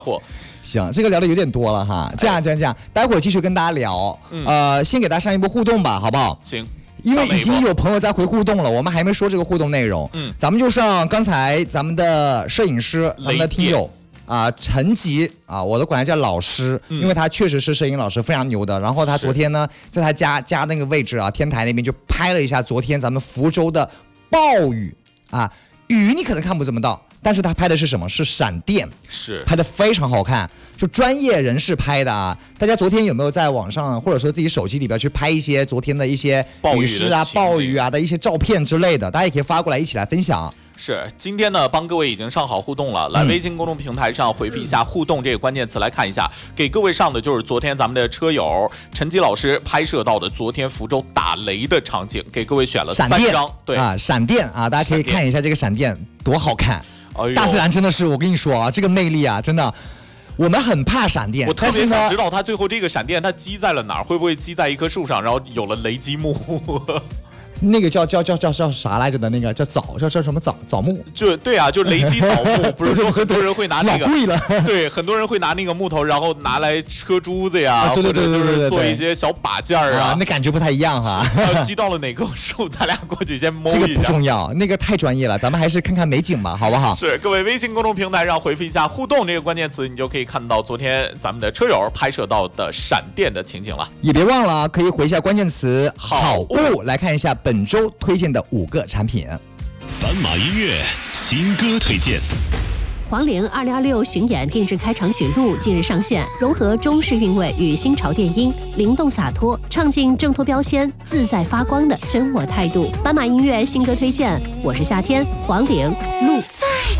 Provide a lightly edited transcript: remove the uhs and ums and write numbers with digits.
行，这个聊的有点多了哈。这样，待会儿继续跟大家聊。先给大家上一波互动吧，好不好？ 行。 因为已经有朋友在回互动了，我们还没说这个互动内容。咱们就上刚才咱们的摄影师，咱们的听友陈吉我都管他叫老师，因为他确实是摄影老师，非常牛的。然后他昨天呢，在他家那个位置天台那边就拍了一下昨天咱们福州的暴雨雨你可能看不怎么到，但是他拍的是什么？是闪电， 是拍的非常好看，就专业人士拍的大家昨天有没有在网上或者说自己手机里边去拍一些昨天的一些雨势暴雨的一些照片之类的？大家也可以发过来一起来分享。 是，今天呢帮各位已经上好互动了，来微信公众平台上回复一下互动这个关键词来看一下，给各位上的就是昨天咱们的车友陈吉老师拍摄到的昨天福州打雷的场景，给各位选了3张。对闪电大家可以看一下这个闪电多好看。大自然真的是，我跟你说这个魅力真的，我们很怕闪电， 我特别想知道它最后这个闪电它击在了哪儿，会不会击在一棵树上，然后有了雷击幕？ 那个叫啥来着的？那个叫叫什么枣木？ 对啊，就雷击枣木，不是说很多人会拿那个老贵了， 对，很多人会拿那个木头，然后拿来车珠子呀， 对， 就是做一些小把件那感觉不太一样哈。 击到了哪棵树，咱俩过去先摸一下。 这个不重要，那个太专业了，咱们还是看看美景吧，好不好？ 是，各位微信公众平台上回复一下互动这个关键词，你就可以看到昨天咱们的车友拍摄到的闪电的情景了。 也别忘了可以回一下关键词好物，来看一下本周推荐的5个产品。 斑马音乐新歌推荐。 黄龄2026巡演定制开场曲录近日上线，融合中式韵味与新潮电音，灵动洒脱，唱尽挣脱标签、自在发光的真我态度。斑马音乐新歌推荐，我是夏天，黄龄路。